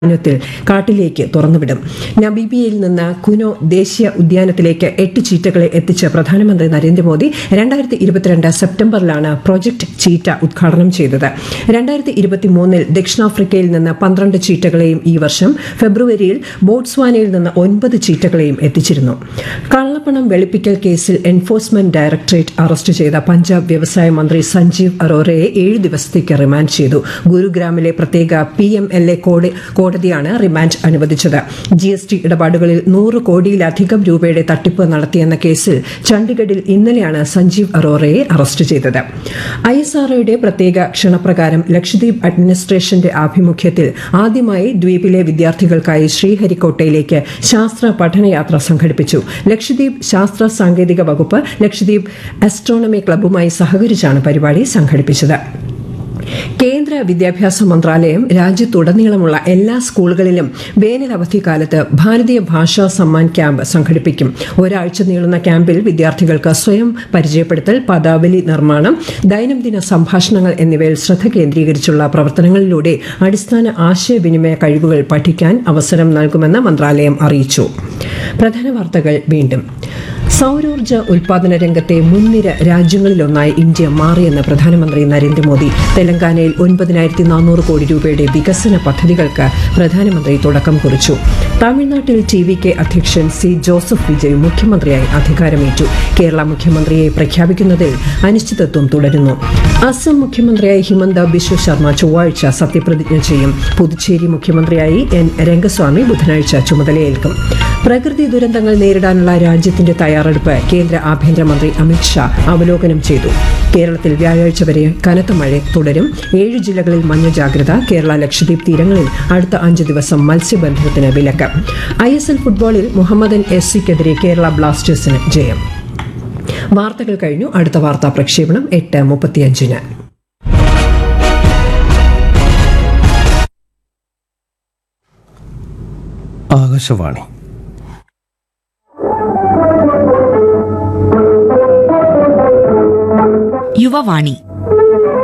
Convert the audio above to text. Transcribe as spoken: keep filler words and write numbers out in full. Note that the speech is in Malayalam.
ത്തിൽ കാട്ടിലേക്ക് തുറന്നുവിടും. നമീബിയയിൽ നിന്ന് കുനോ ദേശീയ ഉദ്യാനത്തിലേക്ക് എട്ട് ചീറ്റകളെ എത്തിച്ച് പ്രധാനമന്ത്രി നരേന്ദ്രമോദി രണ്ടായിരത്തി ഇരുപത്തിരണ്ട് സെപ്റ്റംബറിലാണ് പ്രോജക്ട് ചീറ്റ ഉദ്ഘാടനം ചെയ്തത്. രണ്ടായിരത്തി ഇരുപത്തിമൂന്നിൽ ദക്ഷിണാഫ്രിക്കയിൽ നിന്ന് പന്ത്രണ്ട് ചീറ്റകളെയും ഈ വർഷം ഫെബ്രുവരിയിൽ ബോട്സ്വാനയിൽ നിന്ന് ഒൻപത് ചീറ്റകളെയും എത്തിച്ചിരുന്നു. കള്ളപ്പണം വെളുപ്പിക്കൽ കേസിൽ എൻഫോഴ്സ്മെന്റ് ഡയറക്ടറേറ്റ് അറസ്റ്റ് ചെയ്ത പഞ്ചാബ് വ്യവസായ മന്ത്രി സഞ്ജീവ് അറോറയെ ഏഴ് ദിവസത്തേക്ക് റിമാൻഡ് ചെയ്തു. ഗുരുഗ്രാമിലെ പ്രത്യേക പി എം എൽ എ കോടതിയാണ് റിമാൻഡ് അനുവദിച്ചത്. ജി എസ് ടി ഇടപാടുകളിൽ നൂറ് കോടിയിലധികം രൂപയുടെ തട്ടിപ്പ് നടത്തിയെന്ന കേസിൽ ചണ്ഡിഗഡിൽ ഇന്നലെയാണ് സഞ്ജീവ് അറോറയെ അറസ്റ്റ് ചെയ്തത്. ഐ എസ് ആർഒയുടെ പ്രത്യേക ക്ഷണപ്രകാരം ലക്ഷദ്വീപ് അഡ്മിനിസ്ട്രേഷന്റെ ആഭിമുഖ്യത്തിൽ ആദ്യമായി ദ്വീപിലെ വിദ്യാർത്ഥികൾക്കായി ശ്രീഹരിക്കോട്ടയിലേക്ക് ശാസ്ത്ര പഠനയാത്ര സംഘടിപ്പിച്ചു. ലക്ഷദ്വീപ് ശാസ്ത്ര സാങ്കേതിക വകുപ്പ് ലക്ഷദ്വീപ് ആസ്ട്രോണമി ക്ലബ്ബുമായി സഹകരിച്ചാണ് പരിപാടി സംഘടിപ്പിച്ചത്. കേന്ദ്ര വിദ്യാഭ്യാസ മന്ത്രാലയം രാജ്യത്തുടനീളമുള്ള എല്ലാ സ്കൂളുകളിലും വേനൽ അവധിക്കാലത്ത് ഭാരതീയ ഭാഷാ സമ്മാൻ ക്യാമ്പ് സംഘടിപ്പിക്കും. ഒരാഴ്ച നീളുന്ന ക്യാമ്പിൽ വിദ്യാർത്ഥികൾക്ക് സ്വയം പരിചയപ്പെടുത്തൽ, പദാവലി നിർമ്മാണം, ദൈനംദിന സംഭാഷണങ്ങൾ എന്നിവയിൽ ശ്രദ്ധ കേന്ദ്രീകരിച്ചുള്ള പ്രവർത്തനങ്ങളിലൂടെ അടിസ്ഥാന ആശയവിനിമയ കഴിവുകൾ പഠിക്കാൻ അവസരം നൽകുമെന്ന് മന്ത്രാലയം അറിയിച്ചു. പ്രധാന വാർത്തകൾ വീണ്ടും. സൌരോർജ്ജ ഉൽപാദന രംഗത്തെ മുൻനിര രാജ്യങ്ങളിലൊന്നായി ഇന്ത്യ മാറിയെന്ന് പ്രധാനമന്ത്രി നരേന്ദ്രമോദി. തെലങ്കാനയിൽ ഒൻപതിനായിരത്തി നാനൂറ് കോടി രൂപയുടെ വികസന പദ്ധതികൾക്ക് പ്രധാനമന്ത്രി തുടക്കം കുറിച്ചു. തമിഴ്നാട്ടിൽ ടി വി കെ അധ്യക്ഷൻ സി ജോസഫ് വിജയ് മുഖ്യമന്ത്രിയായി അധികാരമേറ്റു. കേരള മുഖ്യമന്ത്രിയെ പ്രഖ്യാപിക്കുന്നതിൽ അനിശ്ചിതത്വം തുടരുന്നു. അസം മുഖ്യമന്ത്രിയായി ഹിമന്ത ബിശ്വ ശർമ്മ ചൊവ്വാഴ്ച സത്യപ്രതിജ്ഞ ചെയ്യും. പുതുച്ചേരി മുഖ്യമന്ത്രിയായി എൻ രംഗസ്വാമി ബുധനാഴ്ച ചുമതലയേൽക്കും. പ്രകൃതി ദുരന്തങ്ങൾ നേരിടാനുള്ള രാജ്യത്തിന്റെ തയ്യാറെടുപ്പ് കേന്ദ്ര ആഭ്യന്തരമന്ത്രി അമിത്ഷാ അവലോകനം ചെയ്തു. കേരളത്തിൽ വ്യാഴാഴ്ച വരെ കനത്ത മഴ തുടരും. ഏഴ് ജില്ലകളിൽ മഞ്ഞ ജാഗ്രത. കേരള ലക്ഷദ്വീപ് തീരങ്ങളിൽ അടുത്ത അഞ്ച് ദിവസം മത്സ്യബന്ധനത്തിന് വിലക്ക്. ഐ എസ് എൽ ഫുട്ബോളിൽ മുഹമ്മദൻ എസ് സിക്കെതിരെ കേരള ബ്ലാസ്റ്റേഴ്സിന് ജയം. വാർത്തകൾ കഴിഞ്ഞു. അടുത്ത വാർത്താ പ്രക്ഷേപണം എട്ട് മുപ്പത്തിയഞ്ചിന്. ആകാശവാണി. യുവവാണി.